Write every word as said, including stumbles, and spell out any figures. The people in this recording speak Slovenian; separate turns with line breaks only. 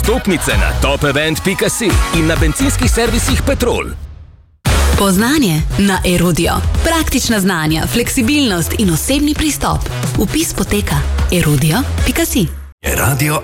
Vstopnice na top event pika si in na bencinskih servisih Petrol.
Poznanje na Erudio. Praktična znanja, fleksibilnost in osebni pristop. Vpis poteka erudio pika si.
Radio